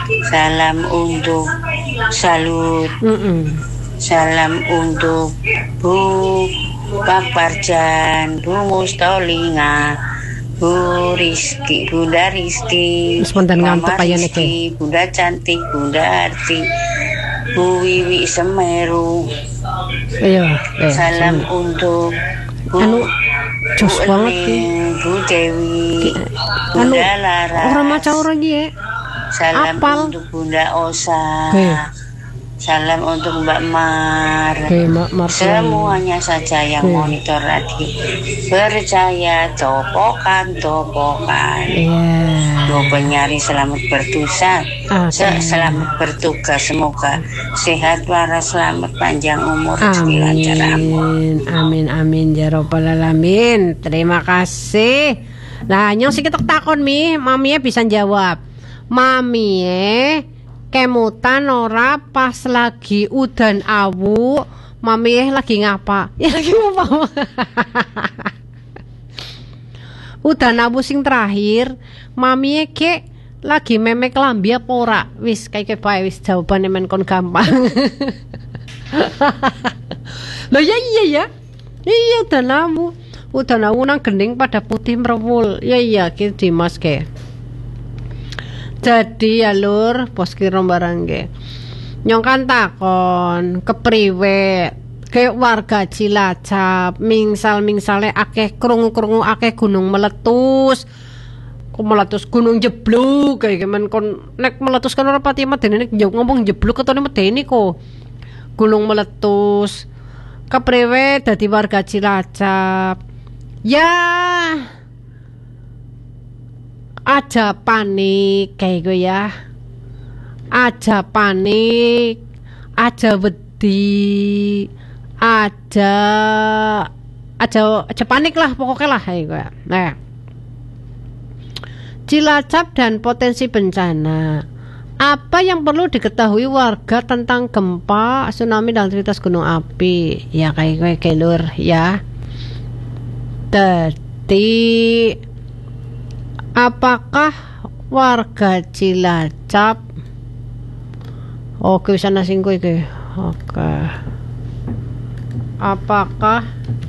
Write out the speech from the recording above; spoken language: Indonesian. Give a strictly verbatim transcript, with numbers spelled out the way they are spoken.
Salam untuk Salut. Mm-mm. Salam untuk Bu Pak Parjan, Bu Mustolinga, Bu Rizky, Bunda Rizky, Mama Rizky, Bunda Cantik, Bunda Arti, Bu Wiwi Semeru. Iya, eh, salam sama. Untuk Bu anu jos banget sih. Bu Dewi, Bunda anu, Lara. Orang macam orang ya. Salam Apal. Untuk Bunda Osa. Okay. Salam untuk Mbak Mar. Okay, Mbak Mar. Semuanya saja yang okay. Monitor radio. Percaya topokan topokan. Yeah. Bu penyari selamat bertugas. Okay. Selamat bertugas. Semoga sehat waras, selamat panjang umur, rezeki lancar. Amin. Amin amin ya rabbal alamin. Terima kasih. Nah, nyong sih ketok takon mi, mami bisa jawab. Mami eh kemutan ora pas lagi udan awu, mami eh lagi ngapa? Ya lagi ngapa? Udan awu sing terakhir, mami eh ke lagi memek lambi apa ora? Wis kayak bae wis jawabane men kon gampang. Loh ya iya ya. Iya udan awu. Udan awu nang gending pada putih merewul. Ya iya ki Dimas ke. Jadi ya lur, pos kira barang ge. Nyong kan takon kepriwe kayak warga Cilacap, mingsal-mingsale akeh krungu-krungu akeh gunung meletus. Kok meletus gunung jebluk kayak gimana kon nek meletus kan ora pati medeni nek ngomong jebluk ketone medeni kok. Gunung meletus. Kepriwe dadi warga Cilacap. Ya aja panik kayak gue ya, aja panik, aja wedi, aja aja aja panik lah pokoknya lah kayak gue. Nah, Cilacap dan potensi bencana. Apa yang perlu diketahui warga tentang gempa, tsunami dan aktivitas gunung api? Ya kayak gue kelur ya. Jadi apakah warga Cilacap oke sana singgung iki oke apakah